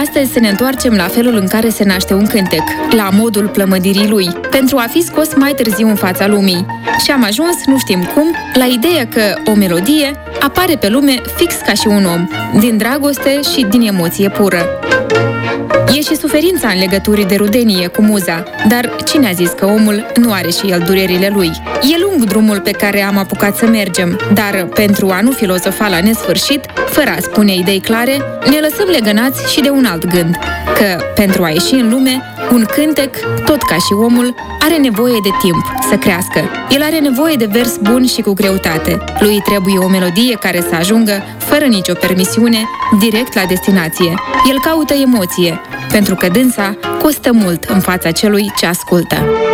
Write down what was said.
astăzi să ne întoarcem la felul în care se naște un cântec, la modul plămădirii lui, pentru a fi scos mai târziu în fața lumii. Și am ajuns, nu știm cum, la ideea că o melodie apare pe lume fix ca și un om, din dragoste și din emoție pură. E și suferința în legături de rudenie cu muza, dar cine a zis că omul nu are și el durerile lui? E lung drumul pe care am apucat să mergem, dar pentru a nu filozofa la nesfârșit, fără a spune idei clare, ne lăsăm legănați și de un alt gând, că pentru a ieși în lume, un cântec, tot ca și omul, are nevoie de timp să crească. El are nevoie de vers bun și cu greutate. Lui trebuie o melodie care să ajungă, fără nicio permisiune, direct la destinație. El caută emoție, pentru că dânsa costă mult în fața celui ce ascultă.